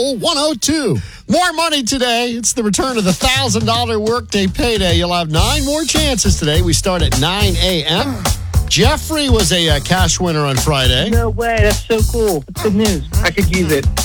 Channel 102. More money today. It's the return of the $1,000 workday payday. You'll have 9 more chances today. We start at 9 a.m. Jeffrey was a cash winner on Friday. No way. That's so cool. That's good news. I could use it.